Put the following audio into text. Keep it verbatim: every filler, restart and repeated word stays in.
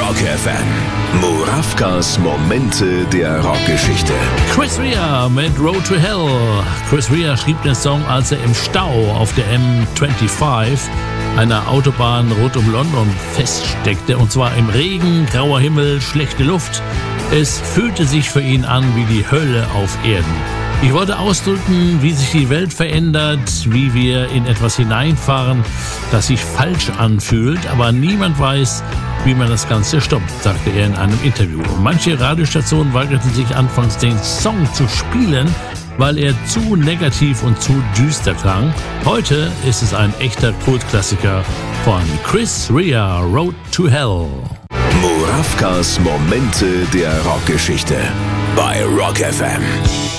Rock F M. Murawkas Momente der Rockgeschichte. Chris Rea mit Road to Hell. Chris Rea schrieb den Song, als er im Stau auf der M fünfundzwanzig, einer Autobahn rund um London, feststeckte. Und zwar im Regen, grauer Himmel, schlechte Luft. Es fühlte sich für ihn an wie die Hölle auf Erden. Ich wollte ausdrücken, wie sich die Welt verändert, wie wir in etwas hineinfahren, das sich falsch anfühlt, aber niemand weiß, wie man das Ganze stoppt, sagte er in einem Interview. Manche Radiostationen weigerten sich anfangs, den Song zu spielen, weil er zu negativ und zu düster klang. Heute ist es ein echter Kultklassiker von Chris Rea, Road to Hell. Murawkas Momente der Rockgeschichte bei Rock F M.